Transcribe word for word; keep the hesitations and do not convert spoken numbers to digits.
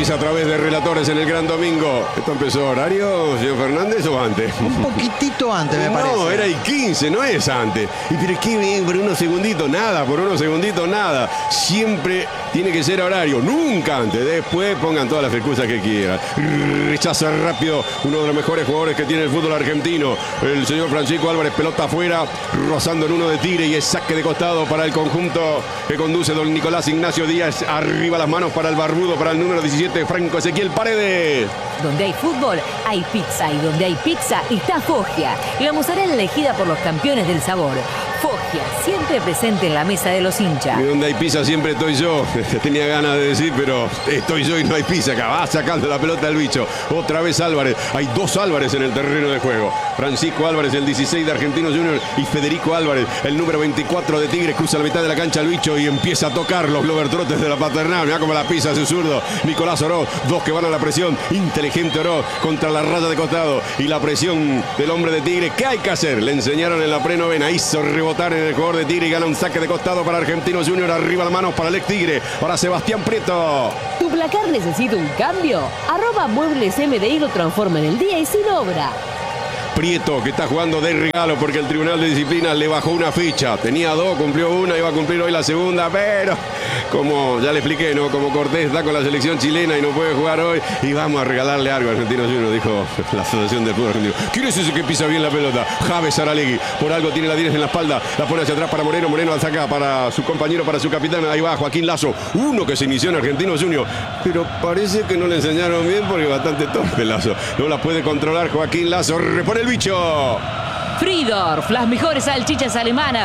a través de relatores en el Gran Domingo. ¿Esto empezó horario, señor Fernández, o antes? Un poquitito antes, me parece. No, era el quince, no es antes. Y pero qué bien, por unos segunditos, nada, por unos segunditos, nada. Siempre tiene que ser horario, nunca antes. Después pongan todas las excusas que quieran. Rechaza rápido uno de los mejores jugadores que tiene el fútbol argentino, el señor Francisco Álvarez, pelota afuera, rozando en uno de Tigre y es saque de costado para el conjunto que conduce don Nicolás Ignacio Díaz. Arriba las manos para el barbudo, para el número diecisiete, Franco Ezequiel Paredes. Donde hay fútbol, hay pizza. Y donde hay pizza, está Foggia. La mozzarella elegida por los campeones del sabor. Foggia, siempre presente en la mesa de los hinchas. Y donde hay pizza siempre estoy yo. Tenía ganas de decir, pero estoy yo y no hay pizza acá. Va sacando la pelota del bicho. Otra vez Álvarez. Hay dos Álvarez en el terreno de juego. Francisco Álvarez, el dieciséis de Argentinos Juniors, y Federico Álvarez, el número veinticuatro de Tigre. Cruza la mitad de la cancha el bicho y empieza a tocar los globertrotes de la paternal. Mirá como la pisa su zurdo. Nicolás Oroz, dos que van a la presión. Inteligente Oroz contra la raya de costado. Y la presión del hombre de Tigre. ¿Qué hay que hacer? Le enseñaron en la prenovena. Hizo rebotar en el jugador de Tigre y gana un saque de costado para Argentinos Juniors. Arriba las manos para el ex Tigre, para Sebastián Prieto. ¿Tu placar necesita un cambio? Arroba Muebles M D I lo transforma en el día y sin obra. Prieto, que está jugando de regalo porque el Tribunal de Disciplina le bajó una ficha. Tenía dos, cumplió una, iba a cumplir hoy la segunda, pero como ya le expliqué, ¿no? Como Cortés está con la selección chilena y no puede jugar hoy, y vamos a regalarle algo a Argentinos Juniors, dijo la Asociación del Fútbol Argentino. ¿Quién es ese que pisa bien la pelota? Javes Saralegui. Por algo tiene la diez en la espalda, la pone hacia atrás para Moreno, Moreno la saca para su compañero, para su capitán. Ahí va Joaquín Lazo, uno que se inició en Argentinos Juniors, pero parece que no le enseñaron bien porque bastante torpe Lazo. No la puede controlar Joaquín Lazo, repone el bicho. Fridorf, las mejores salchichas alemanas.